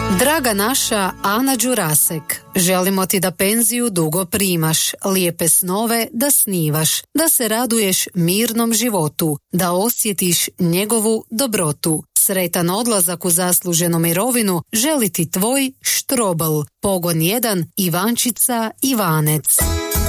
Draga naša Ana Đurasek, želimo ti da penziju dugo primaš, lijepe snove da snivaš, da se raduješ mirnom životu, da osjetiš njegovu dobrotu. Sretan odlazak u zasluženu mirovinu želi ti tvoj Štrobl, Pogon 1, Ivančica, Ivanec.